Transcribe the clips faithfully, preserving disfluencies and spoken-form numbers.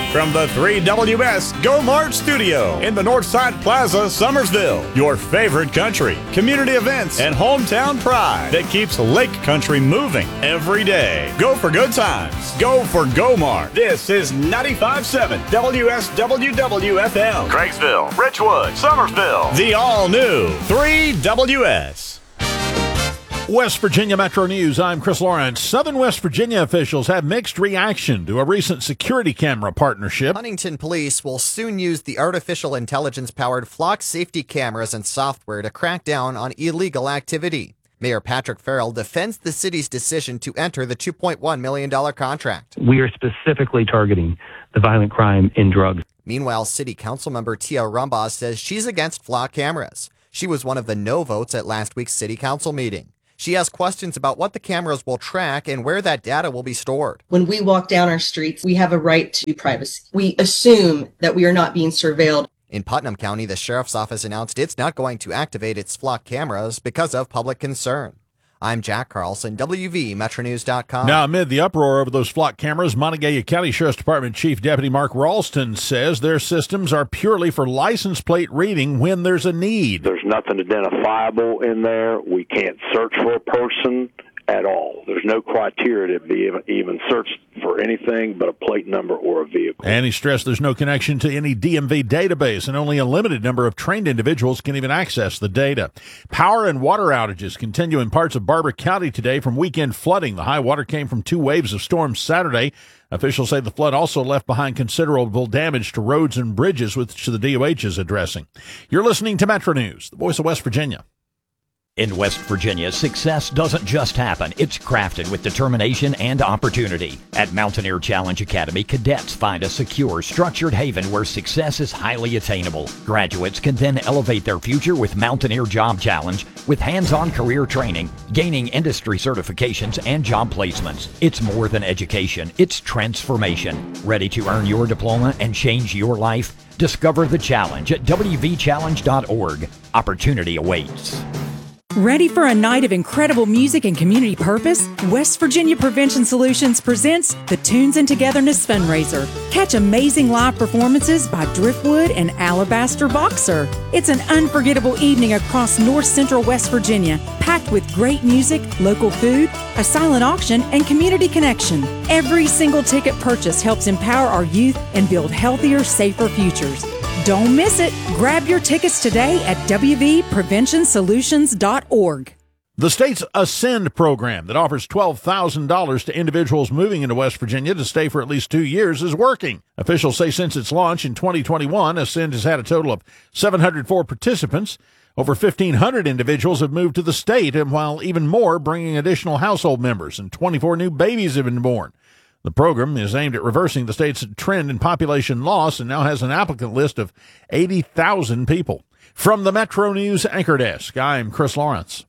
From the three W S Go Mart Studio in the Northside Plaza, Summersville. Your favorite country, community events, and hometown pride that keeps Lake Country moving every day. Go for good times. Go for Go Mart. This is ninety-five point seven W S W W F M. Craigsville, Richwood, Summersville. The all-new three W S. West Virginia Metro News, I'm Chris Lawrence. Southern West Virginia officials have mixed reaction to a recent security camera partnership. Huntington Police will soon use the artificial intelligence-powered Flock safety cameras and software to crack down on illegal activity. Mayor Patrick Farrell defends the city's decision to enter the two point one million dollars contract. We are specifically targeting the violent crime in drugs. Meanwhile, City Council member Tia Rumbaugh says she's against Flock cameras. She was one of the no votes at last week's City Council meeting. She has questions about what the cameras will track and where that data will be stored. When we walk down our streets, we have a right to privacy. We assume that we are not being surveilled. In Putnam County, the sheriff's office announced it's not going to activate its Flock cameras because of public concern. I'm Jack Carlson, W V Metro News dot com. Now, amid the uproar over those Flock cameras, Montague County Sheriff's Department Chief Deputy Mark Ralston says their systems are purely for license plate reading when there's a need. There's nothing identifiable in there. We can't search for a person at all. There's no criteria to be even, even searched for anything but a plate number or a vehicle. And he stressed there's no connection to any D M V database, and only a limited number of trained individuals can even access the data. Power and water outages continue in parts of Barber County today from weekend flooding. The high water came from two waves of storms Saturday. Officials say the flood also left behind considerable damage to roads and bridges, which the D O H is addressing. You're listening to Metro News, the voice of West Virginia. In West Virginia, success doesn't just happen. It's crafted with determination and opportunity. At Mountaineer Challenge Academy, cadets find a secure, structured haven where success is highly attainable. Graduates can then elevate their future with Mountaineer Job Challenge, with hands-on career training, gaining industry certifications, and job placements. It's more than education. It's transformation. Ready to earn your diploma and change your life? Discover the challenge at W V challenge dot org. Opportunity awaits. Ready for a night of incredible music and community purpose? West Virginia Prevention Solutions presents the Tunes and Togetherness Fundraiser. Catch amazing live performances by Driftwood and Alabaster Boxer. It's an unforgettable evening across North Central West Virginia, packed with great music, local food, a silent auction, and community connection. Every single ticket purchase helps empower our youth and build healthier, safer futures. Don't miss it. Grab your tickets today at W V prevention solutions dot org. The state's Ascend program that offers twelve thousand dollars to individuals moving into West Virginia to stay for at least two years is working. Officials say since its launch in twenty twenty-one, Ascend has had a total of seven hundred four participants. Over fifteen hundred individuals have moved to the state, and while even more bringing additional household members, and twenty-four new babies have been born. The program is aimed at reversing the state's trend in population loss and now has an applicant list of eighty thousand people. From the Metro News Anchor Desk, I'm Chris Lawrence.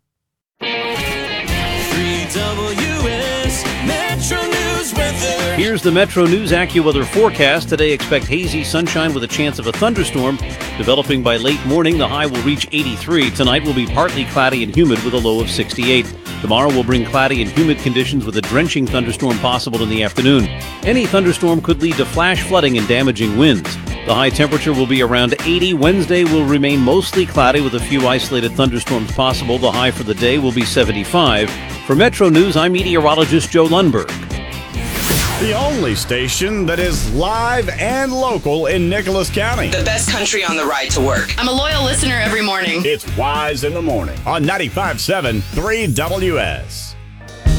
three W S Metro News weather. Here's the Metro News AccuWeather forecast. Today, expect hazy sunshine with a chance of a thunderstorm. Developing by late morning, the high will reach eighty-three. Tonight will be partly cloudy and humid with a low of sixty-eight. Tomorrow will bring cloudy and humid conditions with a drenching thunderstorm possible in the afternoon. Any thunderstorm could lead to flash flooding and damaging winds. The high temperature will be around eighty. Wednesday will remain mostly cloudy with a few isolated thunderstorms possible. The high for the day will be seventy-five. For Metro News, I'm meteorologist Joe Lundberg. The only station that is live and local in Nicholas County. The best country on the ride to work. I'm a loyal listener every morning. It's Wise in the Morning on ninety-five point seven three W S.